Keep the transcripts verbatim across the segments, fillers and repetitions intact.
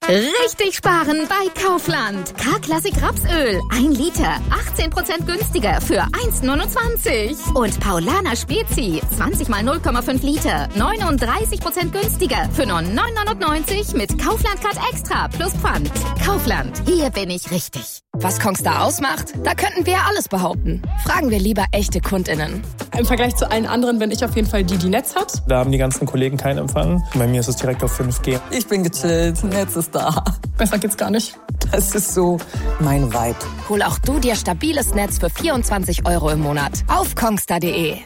Richtig sparen bei Kaufland. K-Klassik Rapsöl. ein Liter. achtzehn Prozent günstiger für eins Komma neunundzwanzig. Und Paulaner Spezi. zwanzig mal null Komma fünf Liter. neununddreißig Prozent günstiger für nur neun neunundneunzig mit Kaufland Card Extra plus Pfand. Kaufland. Hier bin ich richtig. Was Kongstar ausmacht? Da könnten wir ja alles behaupten. Fragen wir lieber echte KundInnen. Im Vergleich zu allen anderen bin ich auf jeden Fall die, die Netz hat. Da haben die ganzen Kollegen keinen Empfang. Bei mir ist es direkt auf fünf G. Ich bin gechillt, Netz ist da. Besser geht's gar nicht. Das ist so mein Vibe. Hol auch du dir stabiles Netz für vierundzwanzig Euro im Monat auf kongstar punkt de.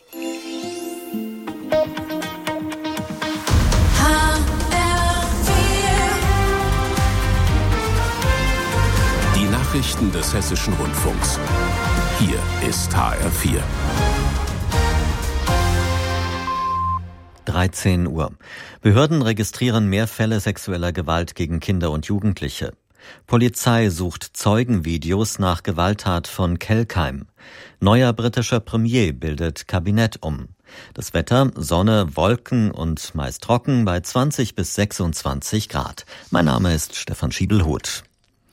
Die Nachrichten des Hessischen Rundfunks. Hier ist H R vier. dreizehn Uhr. Behörden registrieren mehr Fälle sexueller Gewalt gegen Kinder und Jugendliche. Polizei sucht Zeugenvideos nach Gewalttat von Kelkheim. Neuer britischer Premier bildet Kabinett um. Das Wetter, Sonne, Wolken und meist trocken bei zwanzig bis sechsundzwanzig Grad. Mein Name ist Stefan Schiebelhuth.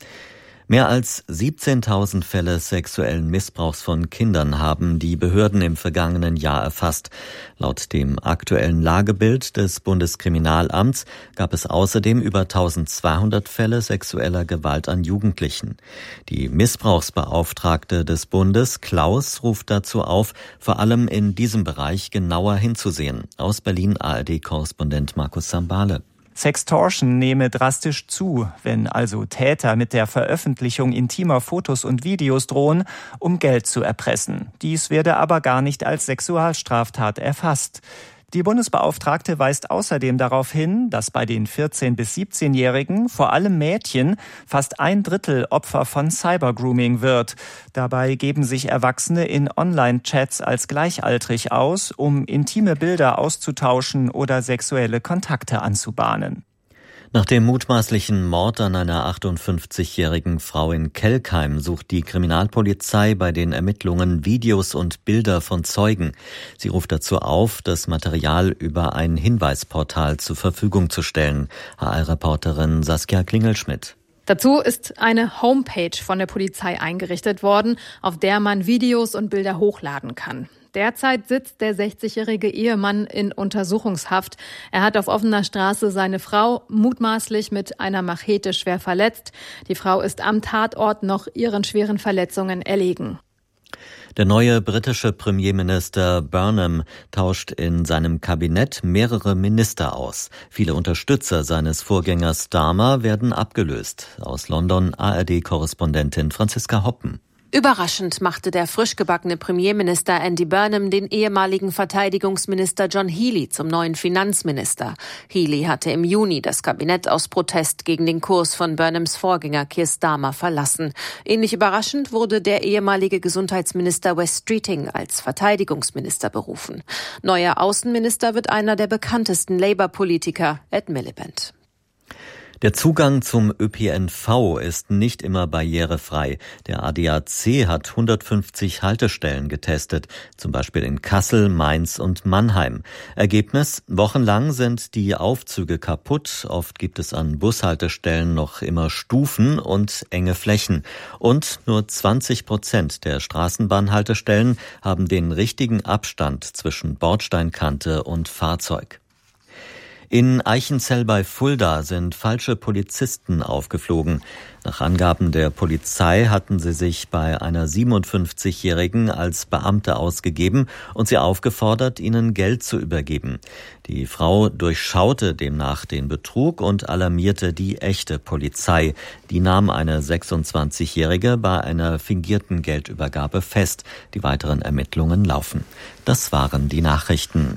Mehr als siebzehntausend Fälle sexuellen Missbrauchs von Kindern haben die Behörden im vergangenen Jahr erfasst. Laut dem aktuellen Lagebild des Bundeskriminalamts gab es außerdem über eintausendzweihundert Fälle sexueller Gewalt an Jugendlichen. Die Missbrauchsbeauftragte des Bundes, Klaus, ruft dazu auf, vor allem in diesem Bereich genauer hinzusehen. Aus Berlin A R D-Korrespondent Markus Sambale. Sextortion nehme drastisch zu, wenn also Täter mit der Veröffentlichung intimer Fotos und Videos drohen, um Geld zu erpressen. Dies werde aber gar nicht als Sexualstraftat erfasst. Die Bundesbeauftragte weist außerdem darauf hin, dass bei den vierzehn- bis siebzehnjährigen, vor allem Mädchen, fast ein Drittel Opfer von Cybergrooming wird. Dabei geben sich Erwachsene in Online-Chats als gleichaltrig aus, um intime Bilder auszutauschen oder sexuelle Kontakte anzubahnen. Nach dem mutmaßlichen Mord an einer achtundfünfzigjährigen Frau in Kelkheim sucht die Kriminalpolizei bei den Ermittlungen Videos und Bilder von Zeugen. Sie ruft dazu auf, das Material über ein Hinweisportal zur Verfügung zu stellen. H R-Reporterin Saskia Klingelschmidt. Dazu ist eine Homepage von der Polizei eingerichtet worden, auf der man Videos und Bilder hochladen kann. Derzeit sitzt der sechzigjährige Ehemann in Untersuchungshaft. Er hat auf offener Straße seine Frau mutmaßlich mit einer Machete schwer verletzt. Die Frau ist am Tatort noch ihren schweren Verletzungen erlegen. Der neue britische Premierminister Burnham tauscht in seinem Kabinett mehrere Minister aus. Viele Unterstützer seines Vorgängers Starmer werden abgelöst. Aus London A R D-Korrespondentin Franziska Hoppen. Überraschend machte der frisch gebackene Premierminister Andy Burnham den ehemaligen Verteidigungsminister John Healey zum neuen Finanzminister. Healey hatte im Juni das Kabinett aus Protest gegen den Kurs von Burnhams Vorgänger Keir Starmer verlassen. Ähnlich überraschend wurde der ehemalige Gesundheitsminister Wes Streeting als Verteidigungsminister berufen. Neuer Außenminister wird einer der bekanntesten Labour-Politiker, Ed Miliband. Der Zugang zum Ö P N V ist nicht immer barrierefrei. Der A D A C hat hundertfünfzig Haltestellen getestet, zum Beispiel in Kassel, Mainz und Mannheim. Ergebnis: Wochenlang sind die Aufzüge kaputt. Oft gibt es an Bushaltestellen noch immer Stufen und enge Flächen. Und nur zwanzig Prozent der Straßenbahnhaltestellen haben den richtigen Abstand zwischen Bordsteinkante und Fahrzeug. In Eichenzell bei Fulda sind falsche Polizisten aufgeflogen. Nach Angaben der Polizei hatten sie sich bei einer siebenundfünfzigjährigen als Beamte ausgegeben und sie aufgefordert, ihnen Geld zu übergeben. Die Frau durchschaute demnach den Betrug und alarmierte die echte Polizei. Die nahm eine sechsundzwanzigjährige bei einer fingierten Geldübergabe fest. Die weiteren Ermittlungen laufen. Das waren die Nachrichten.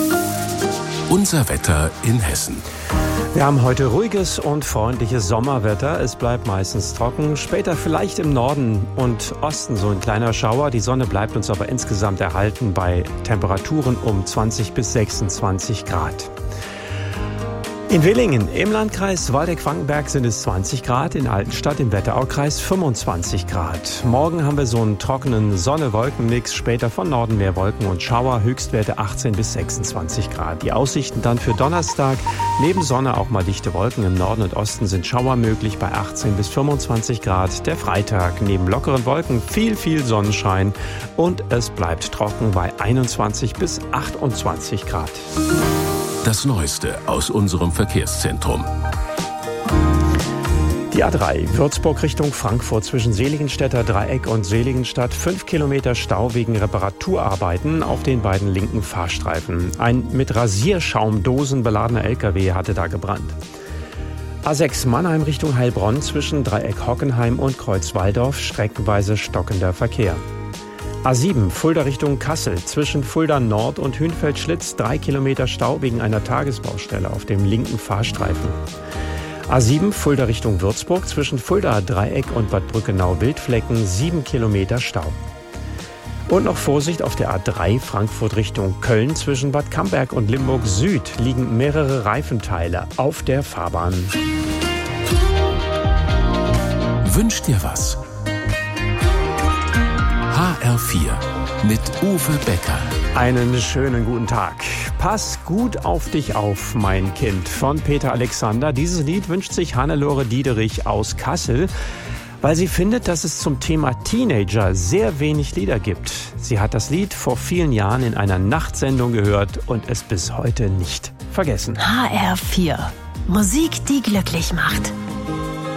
Unser Wetter in Hessen. Wir haben heute ruhiges und freundliches Sommerwetter. Es bleibt meistens trocken. Später vielleicht im Norden und Osten so ein kleiner Schauer. Die Sonne bleibt uns aber insgesamt erhalten bei Temperaturen um zwanzig bis sechsundzwanzig Grad. In Willingen im Landkreis Waldeck-Frankenberg sind es zwanzig Grad, in Altenstadt im Wetteraukreis fünfundzwanzig Grad. Morgen haben wir so einen trockenen Sonne-Wolken-Mix, später von Norden mehr Wolken und Schauer, Höchstwerte achtzehn bis sechsundzwanzig Grad. Die Aussichten dann für Donnerstag, neben Sonne auch mal dichte Wolken, im Norden und Osten sind Schauer möglich bei achtzehn bis fünfundzwanzig Grad. Der Freitag neben lockeren Wolken viel, viel Sonnenschein und es bleibt trocken bei einundzwanzig bis achtundzwanzig Grad. Das Neueste aus unserem Verkehrszentrum. Die A drei, Würzburg Richtung Frankfurt zwischen Seligenstädter Dreieck und Seligenstadt. Fünf Kilometer Stau wegen Reparaturarbeiten auf den beiden linken Fahrstreifen. Ein mit Rasierschaumdosen beladener L K W hatte da gebrannt. A sechs Mannheim Richtung Heilbronn zwischen Dreieck Hockenheim und Kreuz Walldorf. Streckenweise stockender Verkehr. A sieben, Fulda Richtung Kassel, zwischen Fulda Nord und Hünfeld-Schlitz, drei Kilometer Stau wegen einer Tagesbaustelle auf dem linken Fahrstreifen. A sieben, Fulda Richtung Würzburg, zwischen Fulda Dreieck und Bad Brückenau-Wildflecken, sieben Kilometer Stau. Und noch Vorsicht auf der A drei, Frankfurt Richtung Köln, zwischen Bad Camberg und Limburg Süd liegen mehrere Reifenteile auf der Fahrbahn. Wünsch dir was? H R vier mit Uwe Becker. Einen schönen guten Tag. Pass gut auf dich auf, mein Kind, von Peter Alexander. Dieses Lied wünscht sich Hannelore Diederich aus Kassel, weil sie findet, dass es zum Thema Teenager sehr wenig Lieder gibt. Sie hat das Lied vor vielen Jahren in einer Nachtsendung gehört und es bis heute nicht vergessen. H R vier. Musik, die glücklich macht.